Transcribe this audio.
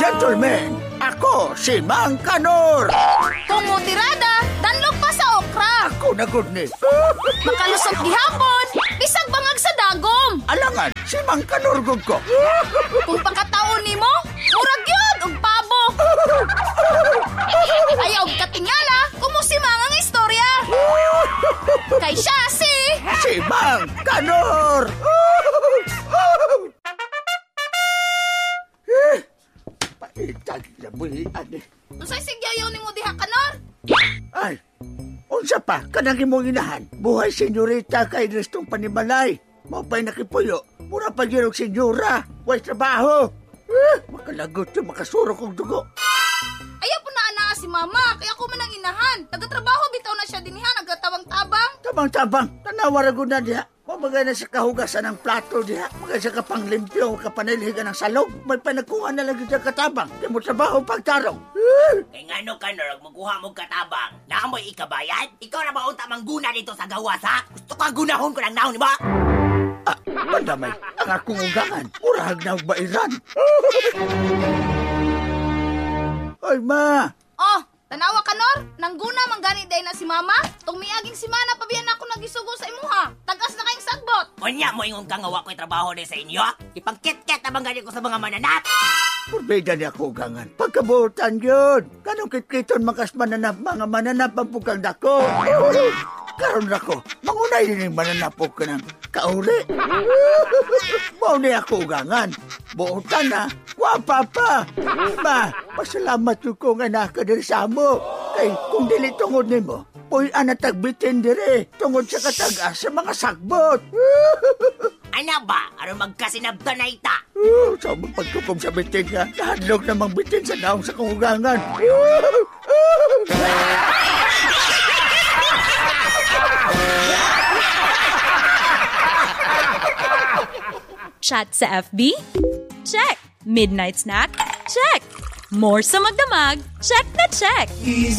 gentlemen, ako si Mang Kanor. Kumutirada, danlog pa sa okra. Ako na good ni. Makalusog gihapon, bisag bangag sa dagom. Alangan, si Mang Kanor gud ko. Kung pagkataon nimo, murag yun og pabo. Ayaw katingala, kumusimang ang istorya. Kay siya si Mang Kanor. Paitag na buhian eh. Unsay sigyayaw nimo diha, Kanor? Ay, unsa pa, kanang imong inahan. Buhay senyorita kay restong panimalay. Mapay nakipuyo, mura pa yun ang senyora. Way trabaho. Makalagot yung makasuro kong dugo. Ayaw po na anaa si mama, kaya ako man ang inahan. Nagatrabaho bitaw na siya dinihan, nagatabang-tabang. Tabang-tabang, tanawara ko na diha. Mamagay na sa kahugasan ng plato diha. Magay sa kapanglimpyo, kapanilhigan ng salog. May panagkuha na lagi dyan katabang. Di mo trabaho pagtarong. Kay ngano ka norag magkuha mo katabang? Naamoy ikabayad? Ikaw na ba unta mangguna dito sa gawas, ha? Gusto ka gunahon ko ng naon, di ba? Pandamay, ang akong ugangan. Murahag na bairan. Ay, ma! Oh, tanawa, Kanor. Nangguna manggani day na si mama. Tung miaging simana pabiyan ako nagisugo sa imuha. Tagas na kayong sagbot. Unya mo ingon kang awa ko'y trabaho din sa inyo? Ipangkit-kit na bang ko sa mga mananap? Purbeda niya ako ugangan. Pagkabutan yun. Kanong kitkiton makas mananap, mga mananap ang pukang dako. Karon ako, mangunay din yung mananap ka ng kauli. Maunay ako ugangan. Buotan na, wapa pa. Ma, pasalamat yung kong anak ka din sa mo. Kay kung dili tungod ni mo, puy anatagbitin dire. Tungod sa katagas sa mga sagbot. Ana ba? Aron magkasinabta na ita? Sa mga pagkukom sa bitin nga, nahadlok namang bitin sa daong sa kong ugangan. Chat sa FB? Check! Midnight snack? Check! More sa magdamag? Check na check!